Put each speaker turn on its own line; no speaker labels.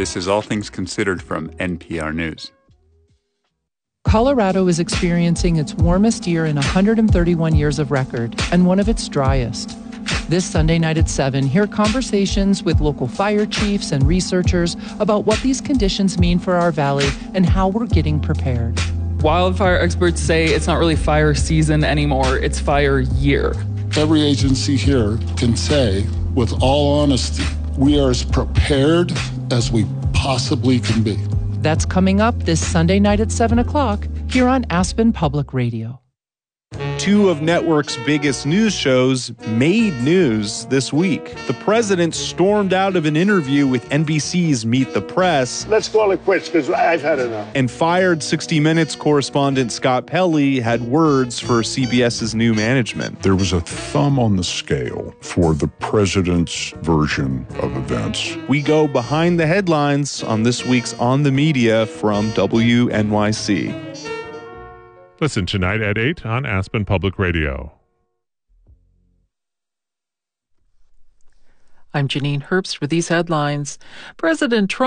This is All Things Considered from NPR News.
Colorado is experiencing its warmest year in 131 years of record and one of its driest. This Sunday night at 7, hear conversations with local fire chiefs and researchers about what these conditions mean for our valley and how we're getting prepared.
Wildfire experts say it's not really fire season anymore, it's fire year.
Every agency here can say, with all honesty, we are as prepared as we possibly can be.
That's coming up this Sunday night at 7 o'clock here on Aspen Public Radio.
Two of network's biggest news shows made news this week. The president stormed out of an interview with NBC's Meet the Press.
Let's call it quits because I've had enough.
And fired 60 Minutes correspondent Scott Pelley had words for CBS's new management.
There was a thumb on the scale for the president's version of events.
We go behind the headlines on this week's On the Media from WNYC.
Listen tonight at 8 on Aspen Public Radio.
I'm Janine Herbst with these headlines. President Trump